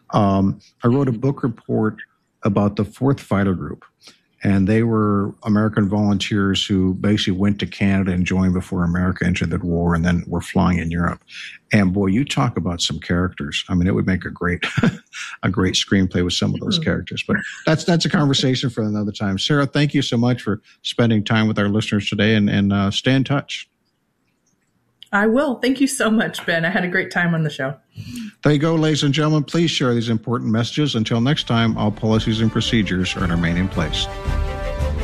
I wrote a book report about the 4th Fighter Group. And they were American volunteers who basically went to Canada and joined before America entered the war, and then were flying in Europe. And boy, you talk about some characters. I mean, it would make a great a great screenplay with some of those characters. But that's a conversation for another time. Sarah, thank you so much for spending time with our listeners today, and stay in touch. I will. Thank you so much, Ben. I had a great time on the show. There you go, ladies and gentlemen. Please share these important messages. Until next time, all policies and procedures are to remain in place.